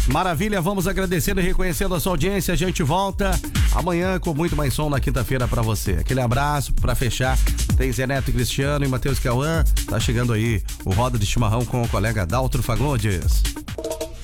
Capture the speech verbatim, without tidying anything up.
Maravilha, vamos agradecendo e reconhecendo a sua audiência. A gente volta amanhã com muito mais som na quinta-feira pra você. Aquele abraço pra fechar. Tem Zé Neto e Cristiano e Matheus Cauã. Tá chegando aí o Roda de Chimarrão com o colega Daltro Fagundes.